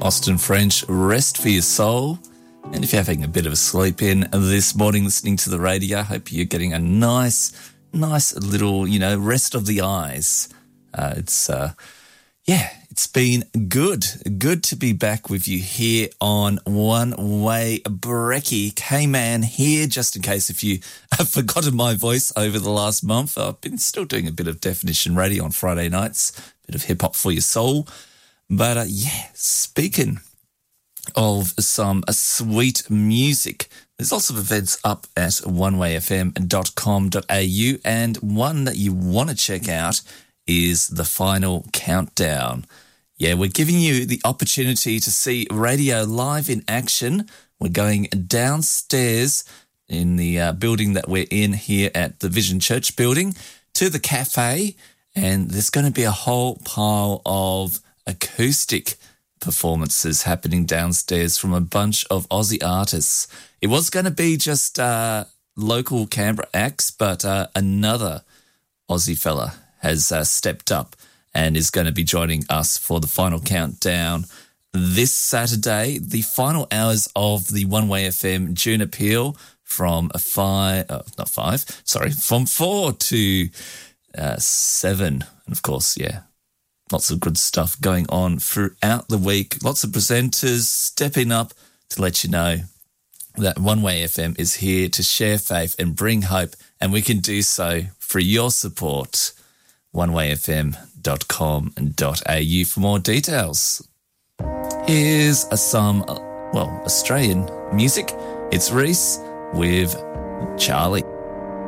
Austin French, Rest for Your Soul. And if you're having a bit of a sleep in this morning listening to the radio, I hope you're getting a nice little, rest of the eyes. It's been good to be back with you here on One Way Brekkie. K-Man here, just in case if you have forgotten my voice over the last month. I've been still doing a bit of Definition Radio on Friday nights, a bit of hip-hop for your soul. But speaking of some sweet music, there's lots of events up at onewayfm.com.au, and one that you want to check out is the Final Countdown. Yeah, we're giving you the opportunity to see radio live in action. We're going downstairs in the building that we're in here at the Vision Church building to the cafe, and there's going to be a whole pile of acoustic performances happening downstairs from a bunch of Aussie artists. It was going to be just local Canberra acts, but another Aussie fella has stepped up and is going to be joining us for the Final Countdown this Saturday, the final hours of the One Way FM June Appeal from 4 to 7. And of course, lots of good stuff going on throughout the week. Lots of presenters stepping up to let you know that One Way FM is here to share faith and bring hope, and we can do so through your support. onewayfm.com.au for more details. Here's some Australian music. It's Reese with Charlie.